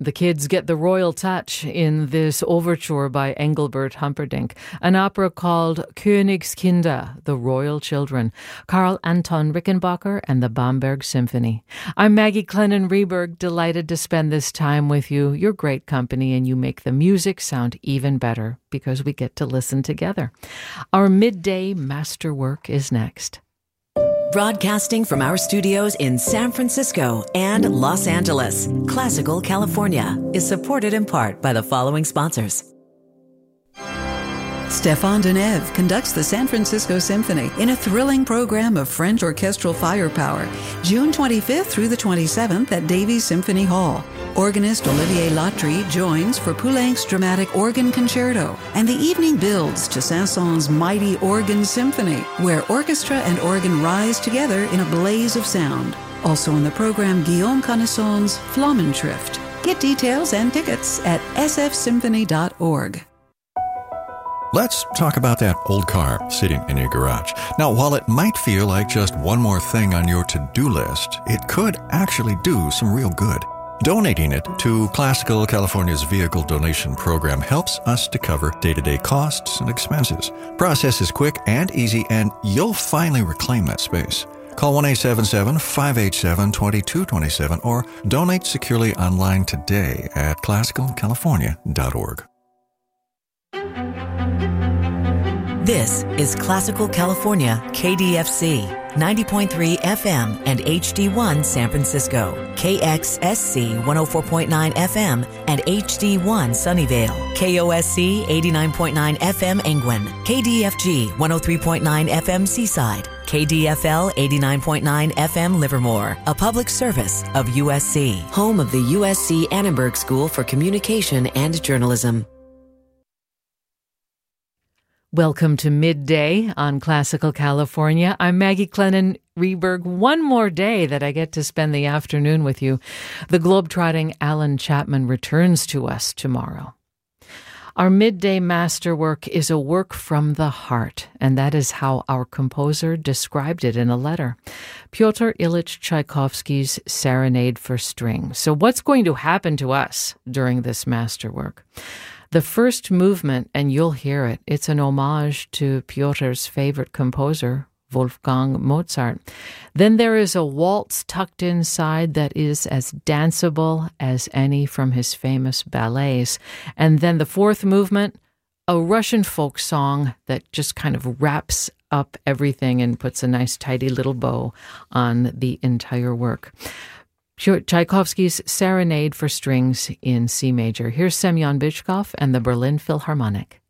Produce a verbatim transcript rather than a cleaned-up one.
The kids get the royal touch in this overture by Engelbert Humperdinck, an opera called Königskinder, The Royal Children, Karl Anton Rickenbacker and the Bamberg Symphony. I'm Maggie Clennon-Reberg, delighted to spend this time with you. You're great company, and you make the music sound even better because we get to listen together. Our midday masterwork is next. Broadcasting from our studios in San Francisco and Los Angeles, Classical California is supported in part by the following sponsors. Stéphane Denève conducts the San Francisco Symphony in a thrilling program of French orchestral firepower, June twenty-fifth through the twenty-seventh at Davies Symphony Hall. Organist Olivier Latry joins for Poulenc's dramatic organ concerto, and the evening builds to Saint-Saëns' mighty organ symphony, where orchestra and organ rise together in a blaze of sound. Also in the program, Guillaume Connaisson's Flammenschrift. Get details and tickets at s f symphony dot org. Let's talk about that old car sitting in your garage. Now, while it might feel like just one more thing on your to-do list, it could actually do some real good. Donating it to Classical California's vehicle donation program helps us to cover day-to-day costs and expenses. Process is quick and easy, and you'll finally reclaim that space. Call one eight seven seven, five eight seven, two two two seven or donate securely online today at classical california dot org. This is Classical California, K D F C, ninety point three F M and H D one San Francisco, K X S C one oh four point nine F M and H D one Sunnyvale, K O S C eighty-nine point nine F M Engwin, K D F G one oh three point nine F M Seaside, K D F L eighty-nine point nine F M Livermore, a public service of U S C, home of the U S C Annenberg School for Communication and Journalism. Welcome to Midday on Classical California. I'm Maggie Clennon-Reberg. One more day that I get to spend the afternoon with you. The globetrotting Alan Chapman returns to us tomorrow. Our midday masterwork is a work from the heart, and that is how our composer described it in a letter. Pyotr Ilyich Tchaikovsky's Serenade for String. So what's going to happen to us during this masterwork? The first movement, and you'll hear it, it's an homage to Pyotr's favorite composer, Wolfgang Mozart. Then there is a waltz tucked inside that is as danceable as any from his famous ballets. And then the fourth movement, a Russian folk song that just kind of wraps up everything and puts a nice tidy little bow on the entire work. Tchaikovsky's Serenade for Strings in C major. Here's Semyon Bychkov and the Berlin Philharmonic.